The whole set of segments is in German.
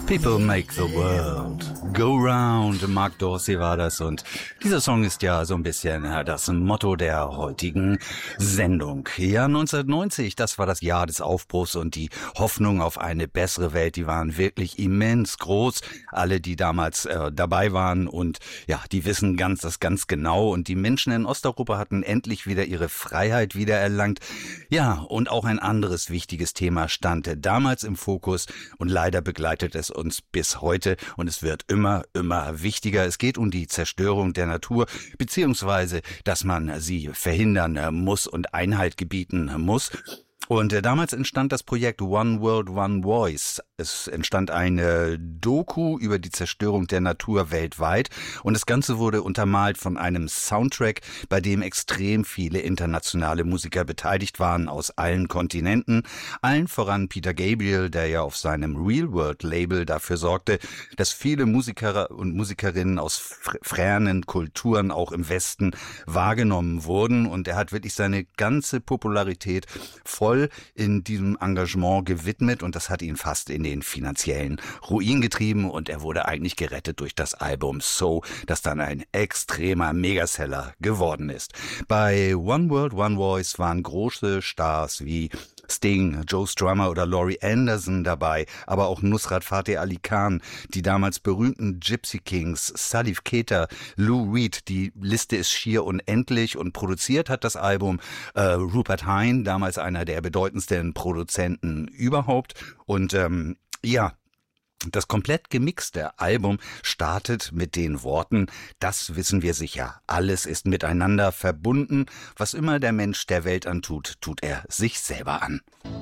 People make the world go round. Mark Dorsey war das und dieser Song ist ja so ein bisschen das Motto der heutigen Sendung. Ja, 1990, das war das Jahr des Aufbruchs und die Hoffnung auf eine bessere Welt, die waren wirklich immens groß. Alle, die damals dabei waren und ja, die wissen das ganz genau und die Menschen in Osteuropa hatten endlich wieder ihre Freiheit wiedererlangt. Ja, und auch ein anderes wichtiges Thema stand damals im Fokus und leider begleitet es uns bis heute und es wird immer wichtiger. Es geht um die Zerstörung der Natur, beziehungsweise, dass man sie verhindern muss und Einhalt gebieten muss. Und damals entstand das Projekt One World, One Voice. Es entstand eine Doku über die Zerstörung der Natur weltweit und das Ganze wurde untermalt von einem Soundtrack, bei dem extrem viele internationale Musiker beteiligt waren aus allen Kontinenten, allen voran Peter Gabriel, der ja auf seinem Real World Label dafür sorgte, dass viele Musiker und Musikerinnen aus fernen Kulturen auch im Westen wahrgenommen wurden und er hat wirklich seine ganze Popularität voll in diesem Engagement gewidmet und das hat ihn fast in den finanziellen Ruin getrieben und er wurde eigentlich gerettet durch das Album So, das dann ein extremer Megaseller geworden ist. Bei One World, One Voice waren große Stars wie Sting, Joe Strummer oder Laurie Anderson dabei, aber auch Nusrat Fateh Ali Khan, die damals berühmten Gypsy Kings, Salif Keita, Lou Reed, die Liste ist schier unendlich und produziert hat das Album Rupert Hine, damals einer der bedeutendsten Produzenten überhaupt und das komplett gemixte Album startet mit den Worten, das wissen wir sicher, alles ist miteinander verbunden, was immer der Mensch der Welt antut, tut er sich selber an.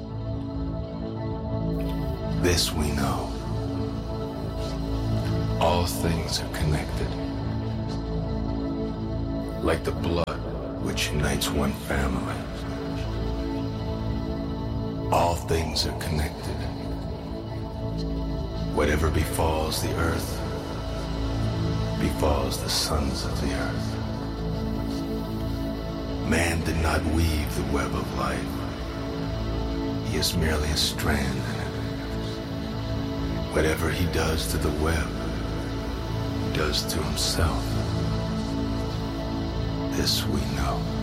This we know, all things are connected, like the blood which unites one family. All things are connected. Whatever befalls the earth, befalls the sons of the earth. Man did not weave the web of life. He is merely a strand in it. Whatever he does to the web, he does to himself. This we know.